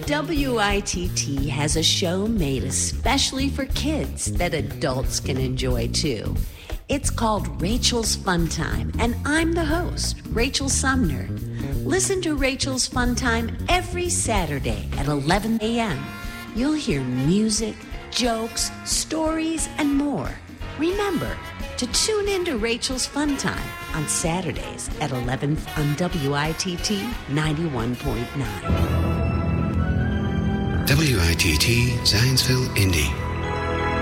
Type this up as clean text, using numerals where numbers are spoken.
WITT has a show made especially for kids that adults can enjoy too. It's called Rachel's Fun Time, and I'm the host, Rachel Sumner. Listen to Rachel's Fun Time every Saturday at 11 a.m. You'll hear music, jokes, stories, and more. Remember to tune in to Rachel's Fun Time on Saturdays at 11 on WITT 91.9. WITT Zanesville, Indy.